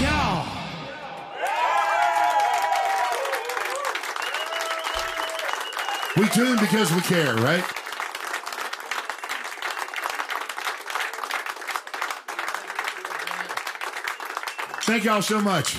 Y'all. We tune because we care, right? Thank y'all so much.